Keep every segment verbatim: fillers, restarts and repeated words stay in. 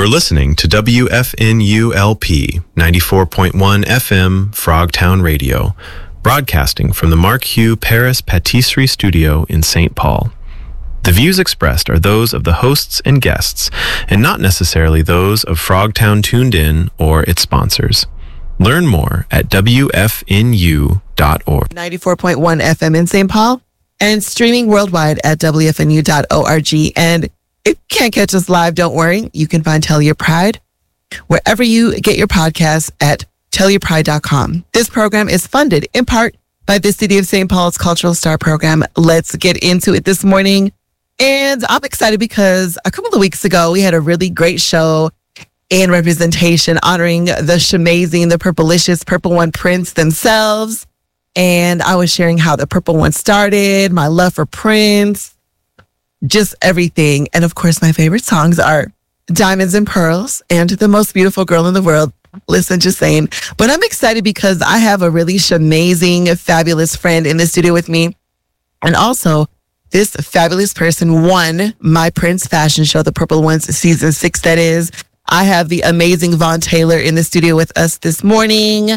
listening to W F N U L P ninety-four point one F M Frogtown Radio, broadcasting from the Mark Hugh Paris Patisserie Studio in Saint Paul. The views expressed are those of the hosts and guests, and not necessarily those of Frogtown Tuned In or its sponsors. Learn more at W F N U dot org. ninety-four point one F M in Saint Paul and streaming worldwide at W F N U dot org. And if you can't catch us live, don't worry. You can find Tell Your Pride wherever you get your podcasts at tell your pride dot com. This program is funded in part by the City of Saint Paul's Cultural Star Program. Let's get into it this morning. And I'm excited because a couple of weeks ago, we had a really great show in representation honoring the Shamazing, the Purplicious Purple One Prince themselves. And I was sharing how the Purple One started, my love for Prince, just everything. And of course, my favorite songs are Diamonds and Pearls and The Most Beautiful Girl in the World. Listen, just saying. But I'm excited because I have a really Shamazing, fabulous friend in the studio with me. And also, this fabulous person won my Prince fashion show, the Purple Ones season six, that is. I have the amazing Vaughn Taylor in the studio with us this morning.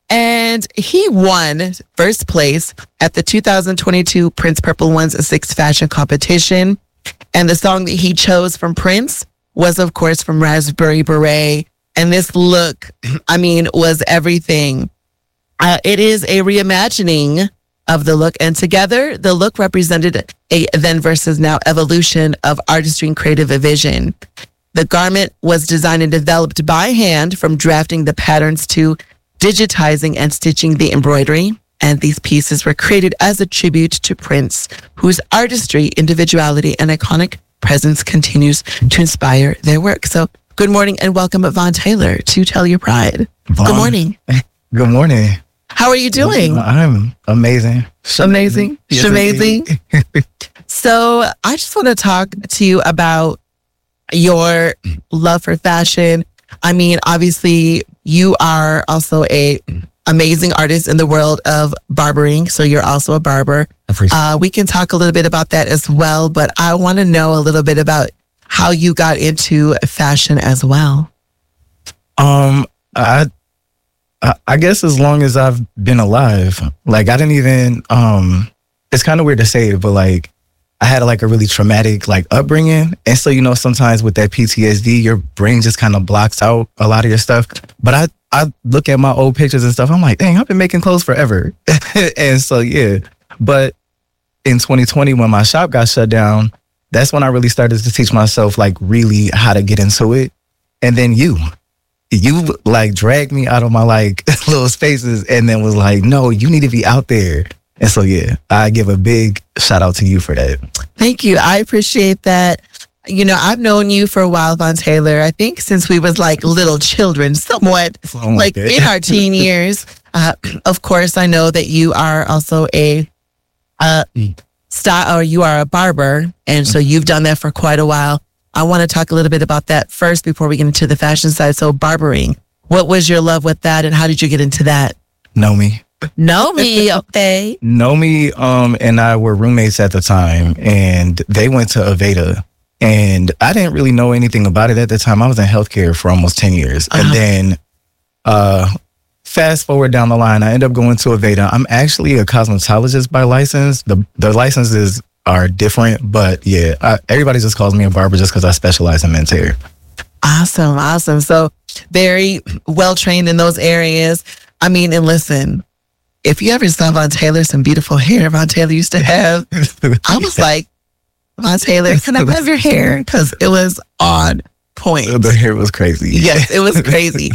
And he won first place at the two thousand twenty-two Prince Purple Ones six fashion competition. And the song that he chose from Prince was, of course, from Raspberry Beret. And this look, I mean, was everything. Uh, it is a reimagining of the look, and together the look represented a then versus now evolution of artistry and creative vision. The garment was designed and developed by hand, from drafting the patterns to digitizing and stitching the embroidery. And these pieces were created as a tribute to Prince, whose artistry, individuality, and iconic presence continues to inspire their work. So good morning and welcome, Vaughn Taylor, to Tell Your Pride. Vaughn. Good morning. Good morning. How are you doing? I'm amazing. Amazing. Yes, amazing. So I just want to talk to you about your love for fashion. I mean, obviously, you are also a amazing artist in the world of barbering. So you're also a barber. Uh, we can talk a little bit about that as well. But I want to know a little bit about how you got into fashion as well. Um, I I guess as long as I've been alive, like I didn't even, um, it's kind of weird to say it, but like I had like a really traumatic like upbringing. And so, you know, sometimes with that P T S D, your brain just kind of blocks out a lot of your stuff. But I, I look at my old pictures and stuff. I'm like, dang, I've been making clothes forever. And so, yeah. But in twenty twenty, when my shop got shut down, that's when I really started to teach myself like really how to get into it. And then you. You like dragged me out of my like little spaces and then was like, no, you need to be out there. And so, yeah, I give a big shout out to you for that. Thank you. I appreciate that. You know, I've known you for a while, Vaughn Taylor. I think since we was like little children, somewhat Something like like that. in our teen years. Uh, of course, I know that you are also a uh, style, or you are a barber. And so you've done that for quite a while. I want to talk a little bit about that first before we get into the fashion side. So barbering, what was your love with that and how did you get into that? Know me. Know me, okay. Know me um, and I were roommates at the time, and they went to Aveda. And I didn't really know anything about it at the time. I was in healthcare for almost ten years. Uh-huh. And then uh, fast forward down the line, I end up going to Aveda. I'm actually a cosmetologist by license. The, the licenses are different, but yeah, I, everybody just calls me a barber just because I specialize in men's hair. Awesome, awesome. So very well trained in those areas. I mean, and listen, if you ever saw Vaughn Taylor, some beautiful hair Vaughn Taylor used to have, I was like, Vaughn Taylor, can I have your hair? Because it was on point. The hair was crazy. Yes, it was crazy.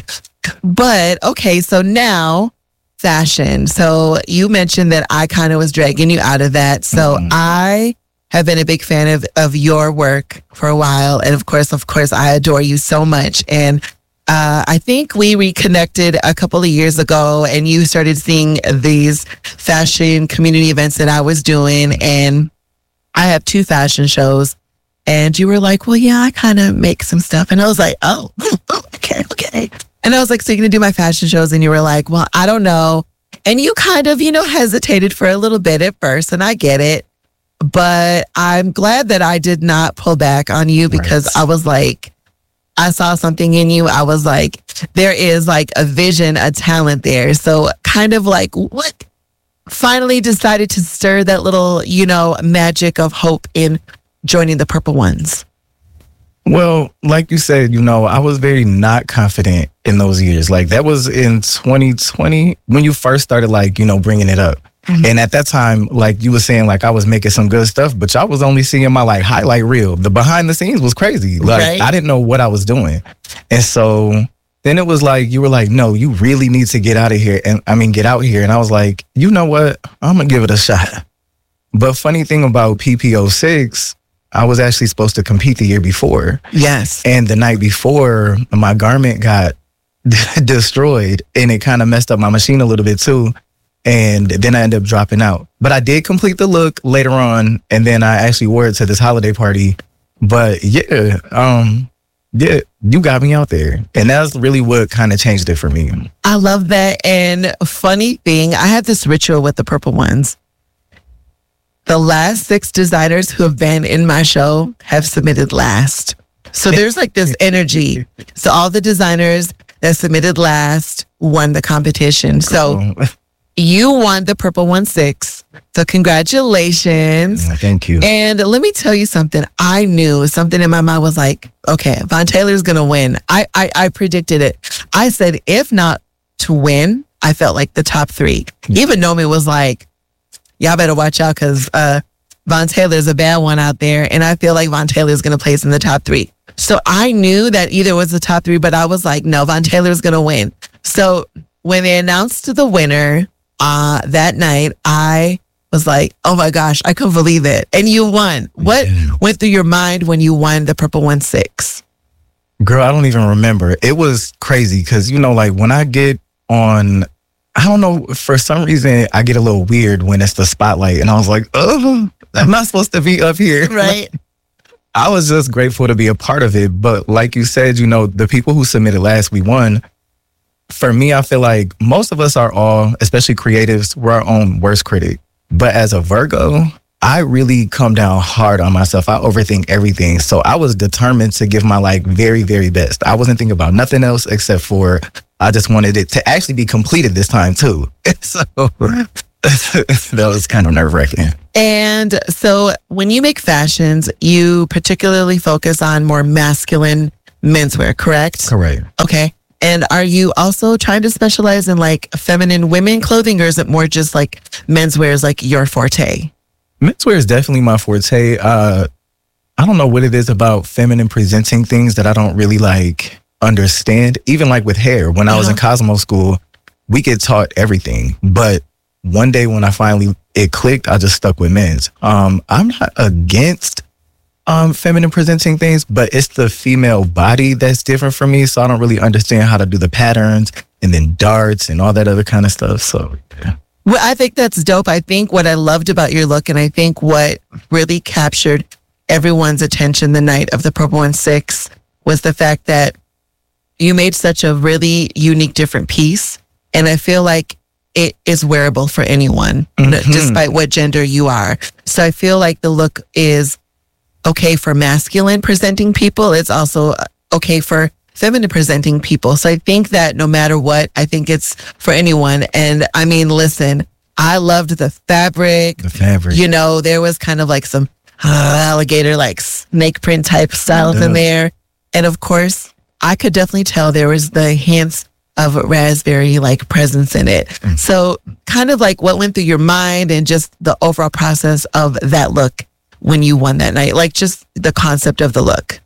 But okay, so now fashion. So you mentioned that I kind of was dragging you out of that. So mm-hmm. I have been a big fan of, of your work for a while. And of course, of course, I adore you so much. And uh, I think we reconnected a couple of years ago and you started seeing these fashion community events that I was doing. And I have two fashion shows. And you were like, well, yeah, I kind of make some stuff. And I was like, oh, okay, okay. And I was like, so you're going to do my fashion shows? And you were like, well, I don't know. And you kind of, you know, hesitated for a little bit at first. And I get it. But I'm glad that I did not pull back on you because right. I was like, I saw something in you. I was like, there is like a vision, a talent there. So kind of like what finally decided to stir that little, you know, magic of hope in joining the Purple Ones? Well, like you said, you know, I was very not confident in those years. Like that was in twenty twenty when you first started, like, you know, bringing it up. Mm-hmm. And at that time, like you were saying, like I was making some good stuff, but y'all was only seeing my like highlight reel. The behind the scenes was crazy. Like right. I didn't know what I was doing. And so then it was like, you were like, no, you really need to get out of here. And I mean, get out here. And I was like, you know what? I'm going to give it a shot. But funny thing about P P oh six, I was actually supposed to compete the year before. Yes. And the night before, my garment got destroyed and it kind of messed up my machine a little bit too. And then I ended up dropping out. But I did complete the look later on. And then I actually wore it to this holiday party. But yeah, um, yeah, you got me out there. And that's really what kind of changed it for me. I love that. And funny thing, I had this ritual with the Purple Ones. The last six designers who have been in my show have submitted last. So there's like this energy. So all the designers that submitted last won the competition. So you won the Purple One Six. So congratulations. Thank you. And let me tell you something. I knew something in my mind was like, okay, Von Taylor's going to win. I, I, I predicted it. I said, if not to win, I felt like the top three. Even Nomi was like, y'all better watch out because uh, Von Taylor's a bad one out there. And I feel like Von Taylor's going to place in the top three. So I knew that either was the top three, but I was like, no, Von Taylor's going to win. So when they announced the winner uh, that night, I was like, oh my gosh, I couldn't believe it. And you won. What yeah. went through your mind when you won the Purple One Six? Girl, I don't even remember. It was crazy because, you know, like when I get on... I don't know, for some reason, I get a little weird when it's the spotlight. And I was like, oh, I'm not supposed to be up here. Right. I was just grateful to be a part of it. But like you said, you know, the people who submitted last, we won. For me, I feel like most of us are all, especially creatives, we're our own worst critic. But as a Virgo, I really come down hard on myself. I overthink everything. So I was determined to give my like very, very best. I wasn't thinking about nothing else except for I just wanted it to actually be completed this time too. So that was kind of nerve wracking. And so when you make fashions, you particularly focus on more masculine menswear, correct? Correct. Okay. And are you also trying to specialize in like feminine women clothing, or is it more just like menswear is like your forte? Menswear is definitely my forte. Uh, I don't know what it is about feminine presenting things that I don't really like understand. Even like with hair, when uh-huh. I was in Cosmo school, we get taught everything. But one day when I finally, it clicked, I just stuck with men's. Um, I'm not against um, feminine presenting things, but it's the female body that's different for me. So I don't really understand how to do the patterns and then darts and all that other kind of stuff. So, yeah. Well, I think that's dope. I think what I loved about your look, and I think what really captured everyone's attention the night of the Purple One Six was the fact that you made such a really unique, different piece. And I feel like it is wearable for anyone, mm-hmm. despite what gender you are. So I feel like the look is okay for masculine presenting people. It's also okay for feminine presenting people. So I think that no matter what, I think it's for anyone. And I mean, listen, I loved the fabric. The fabric. You know, there was kind of like some uh, alligator, like snake print type styles in there. And of course, I could definitely tell there was the hints of raspberry like presence in it. Mm. So kind of like what went through your mind and just the overall process of that look when you won that night, like just the concept of the look.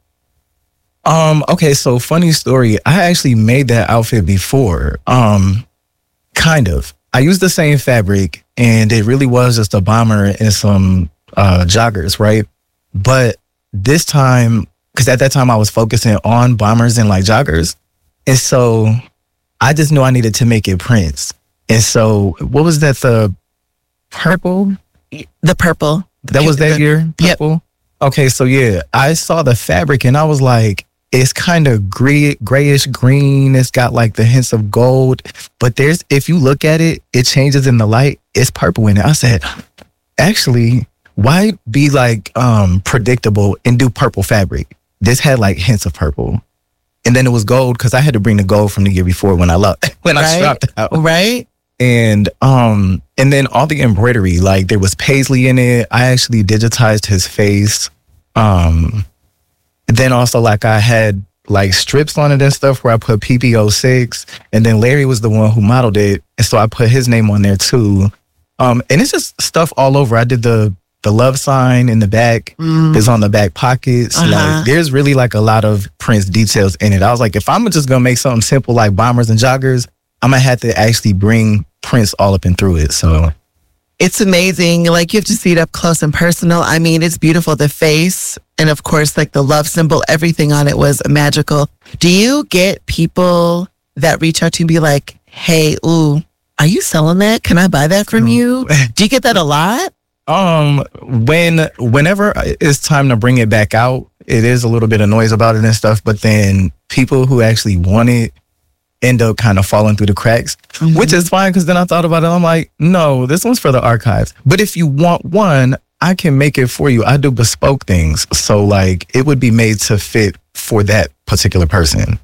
Um, okay, so funny story. I actually made that outfit before. Um, kind of. I used the same fabric and it really was just a bomber and some uh, joggers, right? But this time, because at that time I was focusing on bombers and like joggers. And so I just knew I needed to make it prints. And so what was that, the purple? The purple. That was that year? Purple? Yep. Okay, so yeah, I saw the fabric and I was like, it's kind of gray, grayish green. It's got like the hints of gold. But there's, if you look at it, it changes in the light. It's purple in it. I said, actually, why be like um predictable and do purple fabric? This had like hints of purple. and then it was gold because I had to bring the gold from the year before when I left when right? I dropped out. Right. And um and then all the embroidery, like there was paisley in it. I actually digitized his face. Um then also like I had like strips on it and stuff where I put P P O six, and then Larry was the one who modeled it, and so I put his name on there too. Um and it's just stuff all over. I did the the love sign in the back mm. is on the back pockets. Uh-huh. Like there's really like a lot of Prince details in it. I was like, if I'm just gonna make something simple like bombers and joggers, I'm gonna have to actually bring Prince all up and through it. So it's amazing. Like, you have to see it up close and personal. I mean, it's beautiful. The face, and of course, like the love symbol, everything on it was magical. Do you get people that reach out to you and be like, hey, ooh, are you selling that? Can I buy that from you? Do you get that a lot? Um, when, whenever it's time to bring it back out, it is a little bit of noise about it and stuff, but then people who actually want it end up kind of falling through the cracks, mm-hmm. which is fine because then I thought about it. I'm like, no, this one's for the archives. But if you want one, I can make it for you. I do bespoke things. So like it would be made to fit for that particular person.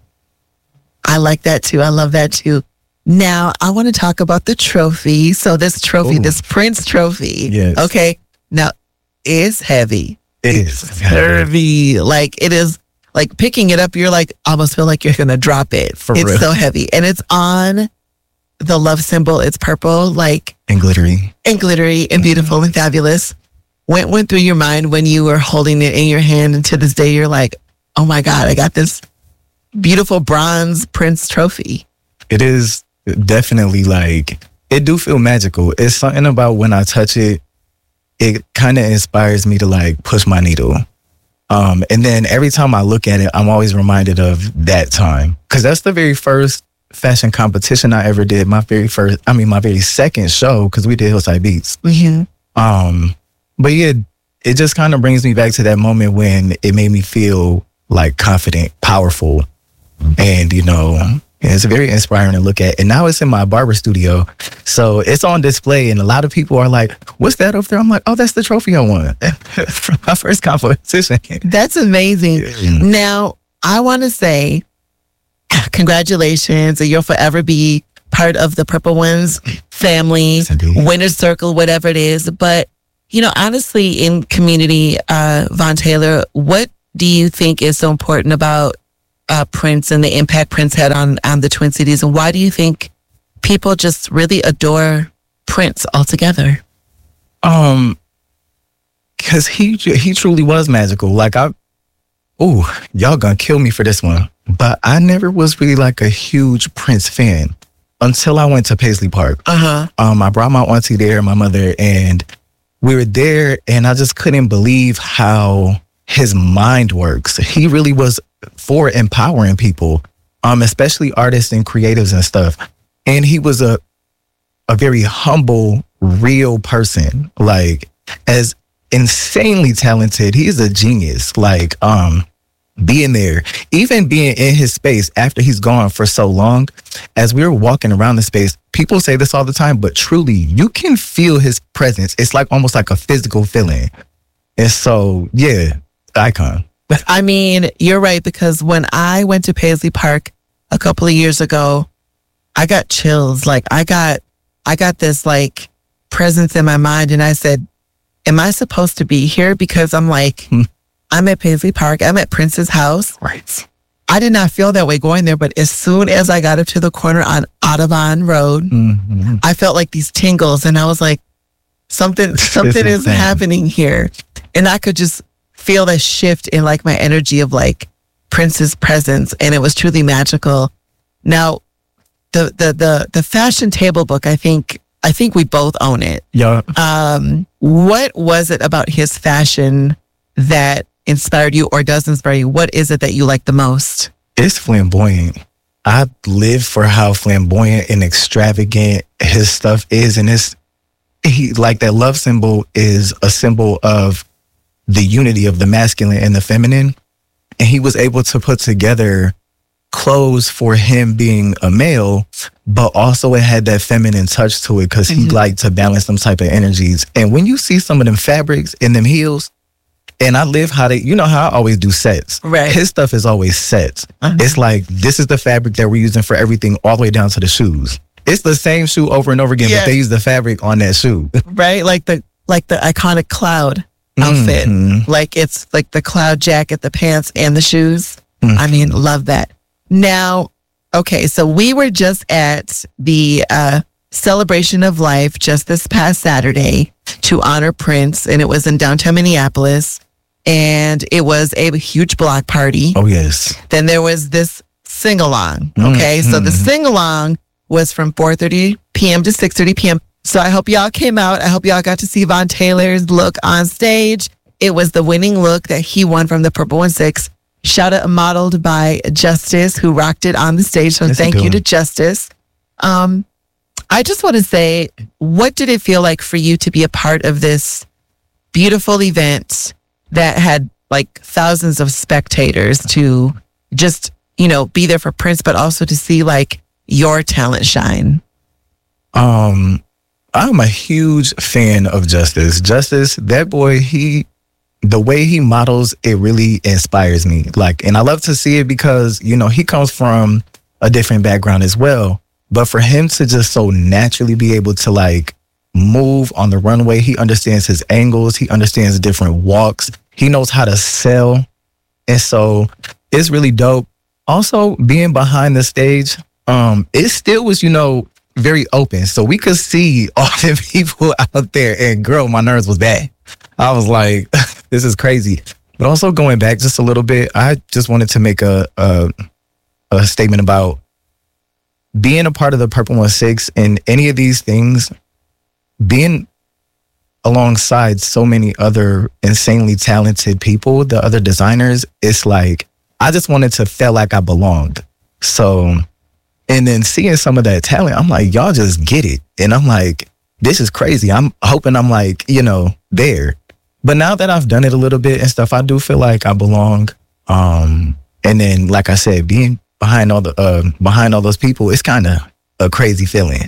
I like that too. I love that too. Now I want to talk about the trophy. So this trophy, Ooh. this Prince trophy. Yes. Okay. Now it's heavy. It it's is heavy. Like it is. Like picking it up, you're like, almost feel like you're going to drop it. For it's real. so heavy. And it's on the love symbol. It's purple, like. And glittery. And glittery and beautiful and fabulous. What went through your mind when you were holding it in your hand? And to this day, you're like, oh my God, I got this beautiful bronze Prince trophy. It is definitely like, it do feel magical. It's something about when I touch it, it kind of inspires me to like push my needle. Um, and then every time I look at it, I'm always reminded of that time. Cause that's the very first fashion competition I ever did. My very first, I mean, my very second show, cause we did Hillside Beats. Mm-hmm. Um, but yeah, it just kind of brings me back to that moment when it made me feel like confident, powerful. And, you know, it's very inspiring to look at. And now it's in my barber studio. So it's on display. And a lot of people are like, what's that over there? I'm like, oh, that's the trophy I won from my first competition. That's amazing. Yeah. Now, I want to say congratulations. You'll forever be part of the Purple Ones family, yes, winner's circle, whatever it is. But, you know, honestly, in community, uh, Von Taylor, what do you think is so important about Uh, Prince and the impact Prince had on, on the Twin Cities? And why do you think people just really adore Prince altogether? Um, cause he, he truly was magical. Like I, oh, y'all gonna kill me for this one, but I never was really like a huge Prince fan until I went to Paisley Park. Uh-huh. Um, I brought my auntie there, my mother, and we were there, and I just couldn't believe how his mind works. He really was for empowering people, um, especially artists and creatives and stuff. And he was a a very humble, real person, like as insanely talented. He's a genius. Like um, being there, even being in his space after he's gone for so long, as we were walking around the space, people say this all the time, but truly, you can feel his presence. It's like almost like a physical feeling. And so, yeah, icon. I mean, you're right, because when I went to Paisley Park a couple of years ago, I got chills. Like I got, I got this like presence in my mind, and I said, am I supposed to be here? Because I'm like, hmm. I'm at Paisley Park. I'm at Prince's house. Right. I did not feel that way going there, but as soon as I got up to the corner on Audubon Road, mm-hmm. I felt like these tingles, and I was like, something, something is happening here. And I could just feel that shift in like my energy of like Prince's presence, and it was truly magical. Now, the the the the fashion table book, I think I think we both own it. Yeah. Um, what was it about his fashion that inspired you, or does inspire you? What is it that you like the most? It's flamboyant. I live for how flamboyant and extravagant his stuff is, and it's he like that love symbol is a symbol of the unity of the masculine and the feminine. And he was able to put together clothes for him being a male, but also it had that feminine touch to it because mm-hmm. he liked to balance them type of energies. And when you see some of them fabrics in them heels, And I live how they, you know how I always do sets. Right. His stuff is always sets. Uh-huh. It's like, this is the fabric that we're using for everything all the way down to the shoes. It's the same shoe over and over again, Yeah. but they use the fabric on that shoe. Right? Like the like the iconic cloud outfit. Mhm. Like it's like the cloud jacket, the pants, and the shoes. Mhm. I mean, love that. Now, okay, so we were just at the uh, Celebration of Life just this past Saturday to honor Prince, and it was in downtown Minneapolis, and it was a huge block party. Oh, yes. Then there was this sing-along. Okay, so the Mhm. sing-along was from four thirty p.m. to six thirty p.m. So I hope y'all came out. I hope y'all got to see Von Taylor's look on stage. It was the winning look that he won from the Purple One Six. Shout out modeled by Justice, who rocked it on the stage. So Yes, he thank you to do. Justice. Um, I just want to say, what did it feel like for you to be a part of this beautiful event that had like thousands of spectators to just, you know, be there for Prince, but also to see like your talent shine? Um, I'm a huge fan of Justice. Justice, that boy, he, the way he models, it really inspires me. Like, and I love to see it because, you know, he comes from a different background as well. But for him to just so naturally be able to like move on the runway, he understands his angles, he understands different walks, he knows how to sell. And so it's really dope. Also, being behind the stage, um, it still was, you know, very open. So we could see all the people out there. And girl, my nerves was bad. I was like, this is crazy. But also going back just a little bit, I just wanted to make a a, a statement about being a part of the Purple One Six and any of these things, being alongside so many other insanely talented people, the other designers, it's like, I just wanted to feel like I belonged. So, and then seeing some of that talent, I'm like, y'all just get it. And I'm like, this is crazy. I'm hoping I'm like, you know, there. But now that I've done it a little bit and stuff, I do feel like I belong. Um, and then, like I said, being behind all the uh, behind all those people, it's kind of a crazy feeling.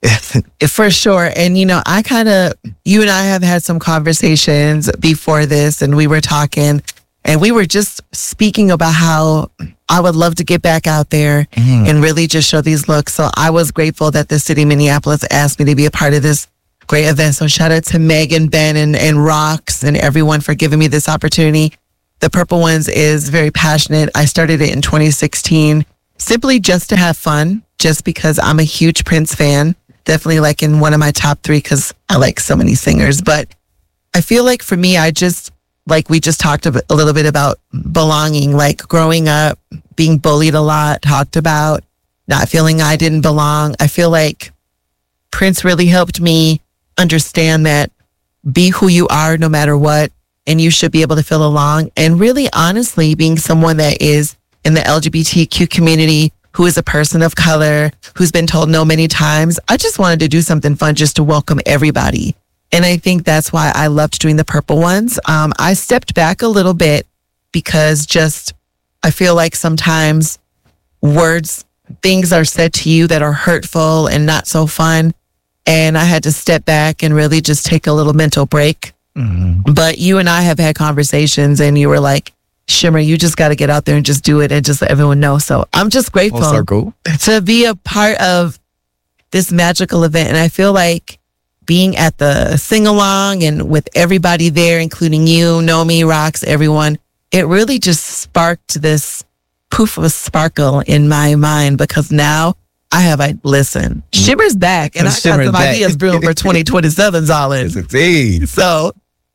For sure. And, you know, I kind of, you and I have had some conversations before this, and we were talking, and we were just speaking about how I would love to get back out there Mhm. and really just show these looks. So I was grateful that the city of Minneapolis asked me to be a part of this great event. So shout out to Megan, Ben, and, and Rox and everyone for giving me this opportunity. The Purple Ones is very passionate. I started it in twenty sixteen simply just to have fun, just because I'm a huge Prince fan. Definitely like in one of my top three because I like so many singers. But I feel like for me, I just, like we just talked a, bit, a little bit about belonging, like growing up, being bullied a lot, talked about, not feeling I didn't belong. I feel like Prince really helped me understand that be who you are no matter what, and you should be able to feel along. And really, honestly, being someone that is in the L G B T Q community, who is a person of color, who's been told no many times, I just wanted to do something fun just to welcome everybody. And I think that's why I loved doing the Purple Ones. Um, I stepped back a little bit because just, I feel like sometimes words, things are said to you that are hurtful and not so fun. And I had to step back and really just take a little mental break. Mhm. But you and I have had conversations, and you were like, Shimmer, you just got to get out there and just do it and just let everyone know. So I'm just grateful Full circle. to be a part of this magical event. And I feel like being at the sing-along and with everybody there, including you, Nomi, Rox, everyone, it really just sparked this poof of a sparkle in my mind, because now I have, I listen, Shimmer's back, and I got Shimmer's some back. ideas brewing for twenty twenty-seven's all in. Indeed. So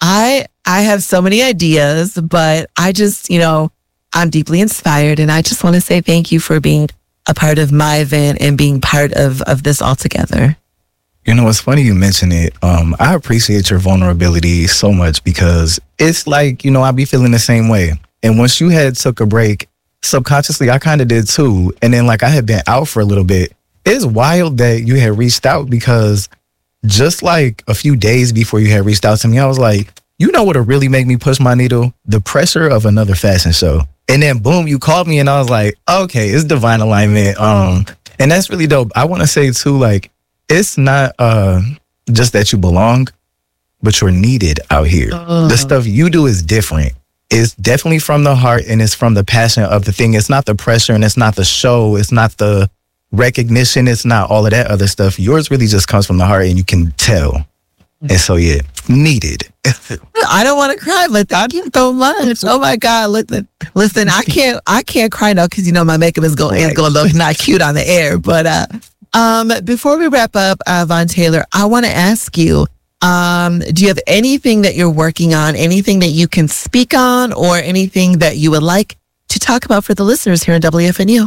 I I have so many ideas, but I just, you know, I'm deeply inspired, and I just want to say thank you for being a part of my event and being part of, of this altogether. You know, it's funny you mention it. Um, I appreciate your vulnerability so much because it's like, you know, I be feeling the same way. And once you had took a break, subconsciously, I kind of did too. And then like I had been out for a little bit. It's wild that you had reached out, because just like a few days before you had reached out to me, I was like, you know what would really make me push my needle? The pressure of another fashion show. And then boom, you called me and I was like, okay, it's divine alignment. Um, and that's really dope. I want to say too, like, it's not uh just that you belong, but you're needed out here. Uh. The stuff you do is different. It's definitely from the heart and it's from the passion of the thing. It's not the pressure and it's not the show. It's not the recognition. It's not all of that other stuff. Yours really just comes from the heart and you can tell. And so, yeah, needed. I don't want to cry, but thank you so much. Oh my God, listen, listen, I can't, I can't cry now because you know my makeup is going, is going to look not cute on the air. But uh, um, before we wrap up, uh, Von Taylor, I want to ask you, um, do you have anything that you're working on, anything that you can speak on, or anything that you would like to talk about for the listeners here in W F N U?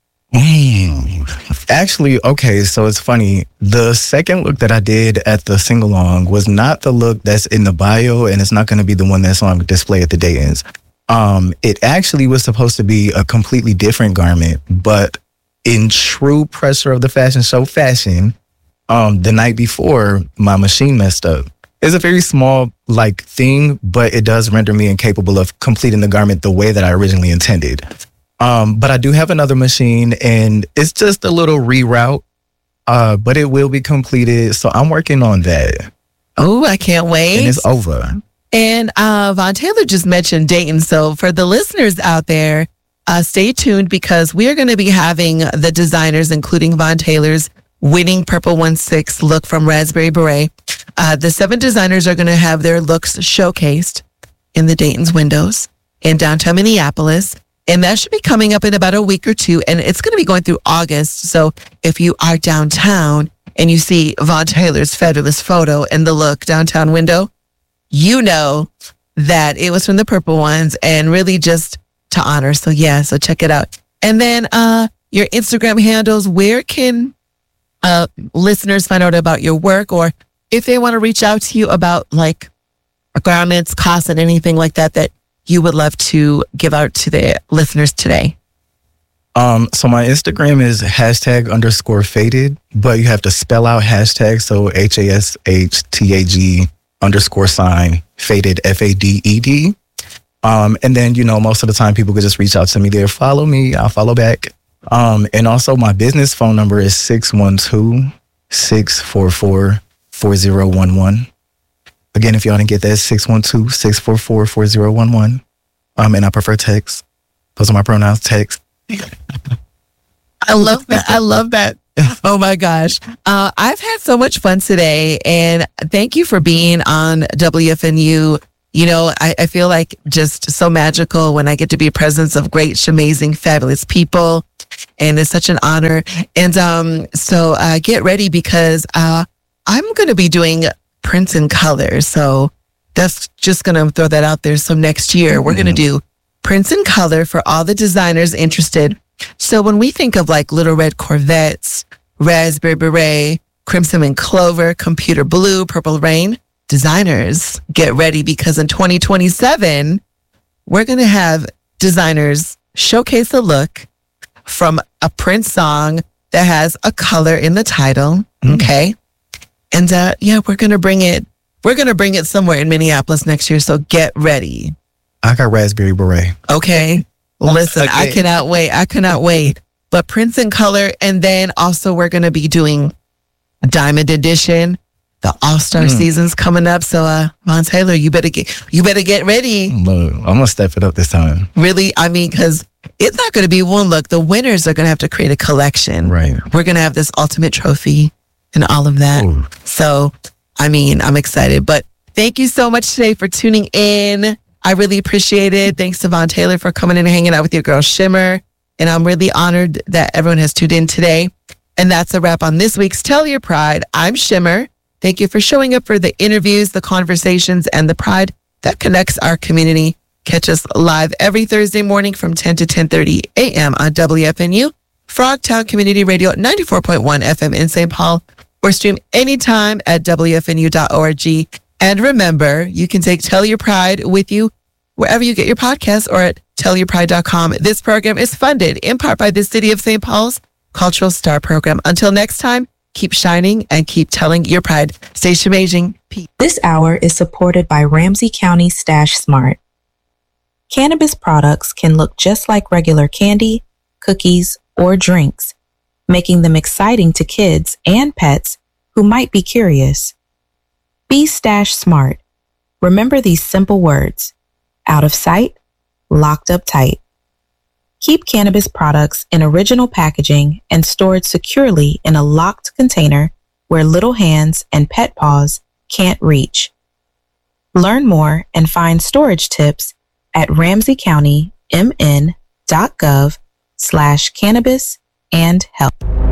Mm. Actually, okay, so it's funny. The second look that I did at the sing-along was not the look that's in the bio, and it's not going to be the one that's on display at the Dayton's. Um, it actually was supposed to be a completely different garment, but in true pressure of the fashion show fashion, um, the night before, my machine messed up. It's a very small, like, thing, but it does render me incapable of completing the garment the way that I originally intended. Um, but I do have another machine and it's just a little reroute, uh, but it will be completed. So I'm working on that. Oh, I can't wait. And it's over. And uh, Von Taylor just mentioned Dayton. So for the listeners out there, uh, stay tuned because we are going to be having the designers, including Von Taylor's winning Purple one six look from Raspberry Beret. Uh, the seven designers are going to have their looks showcased in the Dayton's windows in downtown Minneapolis. And that should be coming up in about a week or two. And it's going to be going through August. So if you are downtown and you see Von Taylor's fabulous photo in the look downtown window, you know that it was from the Purple Ones and really just to honor. So yeah, so check it out. And then uh, your Instagram handles, where can uh, listeners find out about your work, or if they want to reach out to you about like garments, costs, and anything like that, that you would love to give out to the listeners today? Um, so my Instagram is hashtag underscore faded, but you have to spell out hashtag. So H A S H T A G underscore sign faded, F A D E D. Um, and then, you know, most of the time people could just reach out to me there. Follow me. I'll follow back. Um, and also my business phone number is six one two, six four four, four zero one one. Again, if y'all didn't get that, six one two, six four four, four zero one one. Um, and I prefer text. Those are my pronouns, text. I love that. I love that. Oh my gosh. Uh, I've had so much fun today, and thank you for being on W F N U. You know, I, I feel like just so magical when I get to be a presence of great, amazing, fabulous people. And it's such an honor. And um, so uh, get ready because uh, I'm going to be doing prints in color. So that's just going to throw that out there. So next year, we're going to do prints in color for all the designers interested. So when we think of like Little Red Corvettes, Raspberry Beret, Crimson and Clover, Computer Blue, Purple Rain, designers, get ready because in twenty twenty-seven, we're going to have designers showcase a look from a Prince song that has a color in the title. Mm. Okay. And uh, yeah, we're going to bring it, we're going to bring it somewhere in Minneapolis next year. So get ready. I got Raspberry Beret. Okay. Listen, okay. I cannot wait. I cannot wait. But Prince in color. And then also we're going to be doing Diamond Edition. The All-Star mm. season's coming up. So, uh, Von Taylor, you better get, you better get ready. Look, I'm going to step it up this time. Really? I mean, because it's not going to be one look. The winners are going to have to create a collection. Right. We're going to have this ultimate trophy and all of that. Ooh. So, I mean, I'm excited. But thank you so much today for tuning in. I really appreciate it. Thanks to Von Taylor for coming in and hanging out with your girl Shimmer. And I'm really honored that everyone has tuned in today. And that's a wrap on this week's Tell Your Pride. I'm Shimmer. Thank you for showing up for the interviews, the conversations, and the pride that connects our community. Catch us live every Thursday morning from ten to ten thirty a.m. on W F N U, Frogtown Community Radio, ninety-four point one F M in Saint Paul, or stream anytime at W F N U dot org. And remember, you can take Tell Your Pride with you wherever you get your podcasts or at tell your pride dot com. This program is funded in part by the City of Saint Paul's Cultural Star Program. Until next time, keep shining and keep telling your pride. Stay amazing. Peace. This hour is supported by Ramsey County Stash Smart. Cannabis products can look just like regular candy, cookies, or drinks, making them exciting to kids and pets who might be curious. Be stash smart. Remember these simple words: out of sight, locked up tight. Keep cannabis products in original packaging and stored securely in a locked container where little hands and pet paws can't reach. Learn more and find storage tips at ramseycountymn.gov slash cannabis and health.